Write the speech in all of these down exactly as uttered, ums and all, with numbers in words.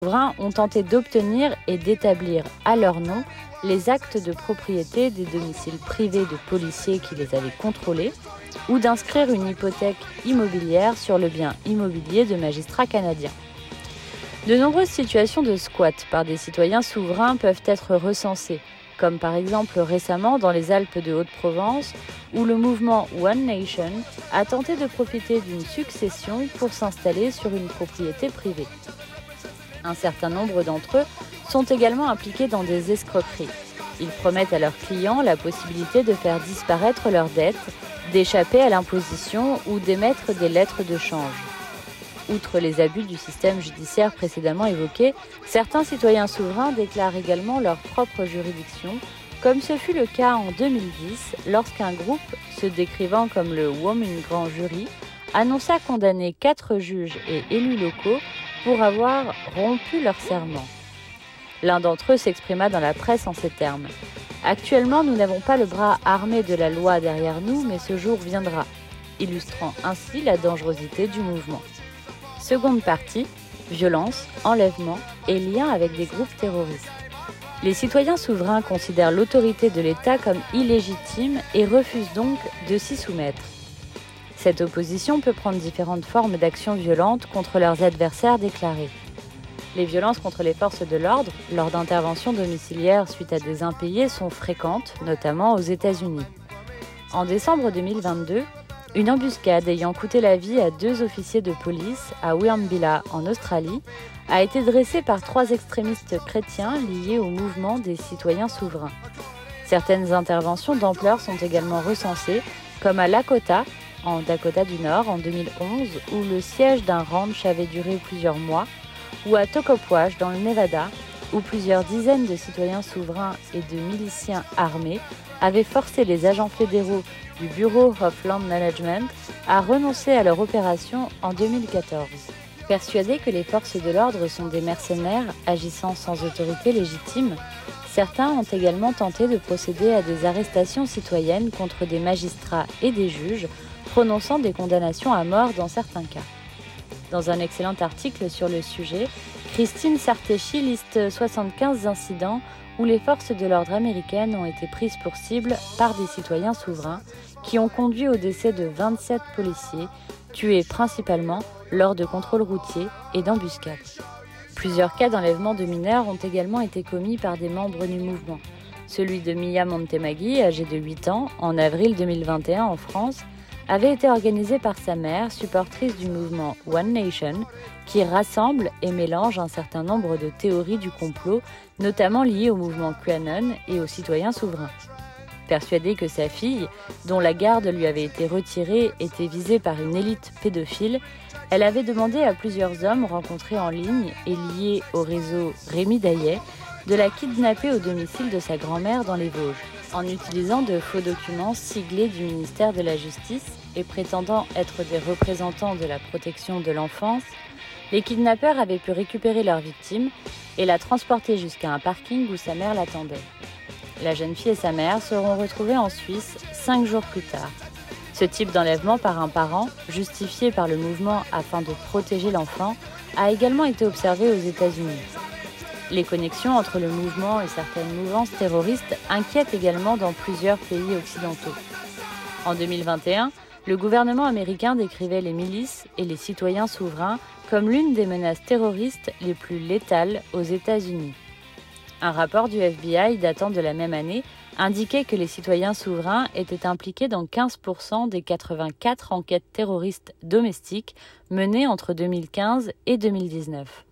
souverains ont tenté d'obtenir et d'établir à leur nom les actes de propriété des domiciles privés de policiers qui les avaient contrôlés ou d'inscrire une hypothèque immobilière sur le bien immobilier de magistrats canadiens. De nombreuses situations de squat par des citoyens souverains peuvent être recensées, comme par exemple récemment dans les Alpes de Haute-Provence, où le mouvement One Nation a tenté de profiter d'une succession pour s'installer sur une propriété privée. Un certain nombre d'entre eux sont également impliqués dans des escroqueries. Ils promettent à leurs clients la possibilité de faire disparaître leurs dettes, d'échapper à l'imposition ou d'émettre des lettres de change. Outre les abus du système judiciaire précédemment évoqués, certains citoyens souverains déclarent également leur propre juridiction, comme ce fut le cas en deux mille dix, lorsqu'un groupe, se décrivant comme le Women Grand Jury, annonça condamner quatre juges et élus locaux pour avoir rompu leur serment. L'un d'entre eux s'exprima dans la presse en ces termes. « Actuellement, nous n'avons pas le bras armé de la loi derrière nous, mais ce jour viendra », illustrant ainsi la dangerosité du mouvement. Seconde partie, violence, enlèvement et lien avec des groupes terroristes. Les citoyens souverains considèrent l'autorité de l'État comme illégitime et refusent donc de s'y soumettre. Cette opposition peut prendre différentes formes d'actions violentes contre leurs adversaires déclarés. Les violences contre les forces de l'ordre, lors d'interventions domiciliaires suite à des impayés, sont fréquentes, notamment aux États-Unis. En décembre deux mille vingt-deux, une embuscade ayant coûté la vie à deux officiers de police à Whiambilla, en Australie, a été dressée par trois extrémistes chrétiens liés au mouvement des citoyens souverains. Certaines interventions d'ampleur sont également recensées, comme à Lakota, en Dakota du Nord, en deux mille onze, où le siège d'un ranch avait duré plusieurs mois, ou à Tocopwash, dans le Nevada, où plusieurs dizaines de citoyens souverains et de miliciens armés avaient forcé les agents fédéraux du Bureau of Land Management à renoncer à leur opération en deux mille quatorze. Persuadés que les forces de l'ordre sont des mercenaires agissant sans autorité légitime, certains ont également tenté de procéder à des arrestations citoyennes contre des magistrats et des juges, prononçant des condamnations à mort dans certains cas. Dans un excellent article sur le sujet, Christine Sarteschi liste soixante-quinze incidents où les forces de l'ordre américaines ont été prises pour cible par des citoyens souverains qui ont conduit au décès de vingt-sept policiers, tués principalement lors de contrôles routiers et d'embuscades. Plusieurs cas d'enlèvement de mineurs ont également été commis par des membres du mouvement. Celui de Mia Montemagui, âgée de huit ans, en avril deux mille vingt et un en France, avait été organisé par sa mère, supportrice du mouvement One Nation, qui rassemble et mélange un certain nombre de théories du complot, notamment liées au mouvement QAnon et aux citoyens souverains. Persuadée que sa fille, dont la garde lui avait été retirée, était visée par une élite pédophile, elle avait demandé à plusieurs hommes rencontrés en ligne et liés au réseau Rémi Daillet de la kidnapper au domicile de sa grand-mère dans les Vosges. En utilisant de faux documents siglés du ministère de la Justice et prétendant être des représentants de la protection de l'enfance, les kidnappeurs avaient pu récupérer leur victime et la transporter jusqu'à un parking où sa mère l'attendait. La jeune fille et sa mère seront retrouvées en Suisse cinq jours plus tard. Ce type d'enlèvement par un parent, justifié par le mouvement afin de protéger l'enfant, a également été observé aux États-Unis. Les connexions entre le mouvement et certaines mouvances terroristes inquiètent également dans plusieurs pays occidentaux. En deux mille vingt et un, le gouvernement américain décrivait les milices et les citoyens souverains comme l'une des menaces terroristes les plus létales aux États-Unis. Un rapport du F B I datant de la même année indiquait que les citoyens souverains étaient impliqués dans quinze pour cent des quatre-vingt-quatre enquêtes terroristes domestiques menées entre deux mille quinze et deux mille dix-neuf.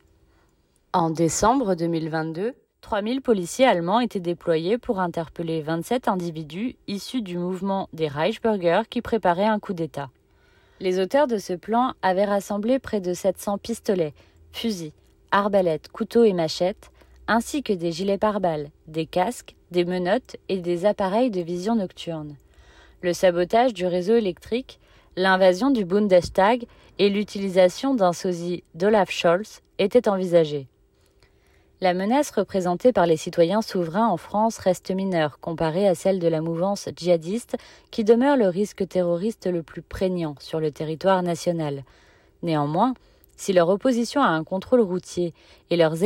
En décembre deux mille vingt-deux, trois mille policiers allemands étaient déployés pour interpeller vingt-sept individus issus du mouvement des Reichsbürger qui préparaient un coup d'État. Les auteurs de ce plan avaient rassemblé près de sept cents pistolets, fusils, arbalètes, couteaux et machettes, ainsi que des gilets pare-balles, des casques, des menottes et des appareils de vision nocturne. Le sabotage du réseau électrique, l'invasion du Bundestag et l'utilisation d'un sosie d'Olaf Scholz étaient envisagés. La menace représentée par les citoyens souverains en France reste mineure comparée à celle de la mouvance djihadiste qui demeure le risque terroriste le plus prégnant sur le territoire national. Néanmoins, si leur opposition à un contrôle routier et leurs